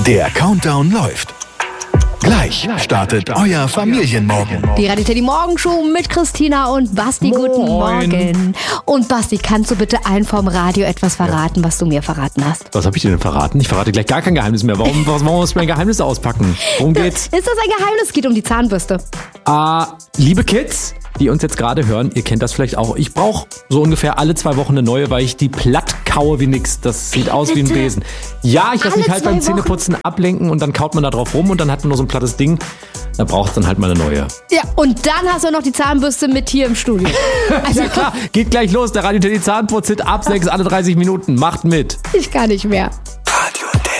Der Countdown läuft. Gleich startet euer Familienmorgen. Die Radio Teddy Morgenshow mit Christina und Basti. Moin. Guten Morgen. Und Basti, kannst du bitte allen vom Radio etwas verraten, was du mir verraten hast? Was habe ich dir denn verraten? Ich verrate gleich gar kein Geheimnis mehr. Warum muss ich mein Geheimnis auspacken? Worum geht's? Ist das ein Geheimnis? Es geht um die Zahnbürste. Liebe Kids, die uns jetzt gerade hören, ihr kennt das vielleicht auch. Ich brauche so ungefähr alle 2 Wochen eine neue, weil ich die platt kaue wie nix. Das sieht aus wie ein Besen. Ja, ich lasse mich halt beim Zähneputzen ablenken und dann kaut man da drauf rum und dann hat man nur so ein plattes Ding. Da braucht es dann halt mal eine neue. Ja, und dann hast du noch die Zahnbürste mit hier im Studio. Also, Ja klar, geht gleich los. Der Radio Teddy Zahnputz-Hit ab 6 alle 30 Minuten. Macht mit. ich kann nicht mehr.